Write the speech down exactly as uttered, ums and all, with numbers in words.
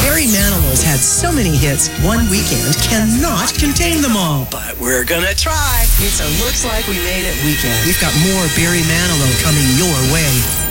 Barry Manilow's had so many hits, one weekend cannot contain them all. But we're gonna try. It's a Looks Like We Made It weekend. We've got more Barry Manilow coming your way.